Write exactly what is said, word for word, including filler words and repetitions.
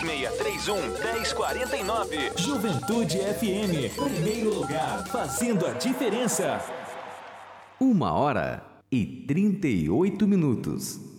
seis três um, um zero quatro nove. Juventude F M, primeiro lugar, fazendo a diferença. Uma hora e trinta e oito minutos.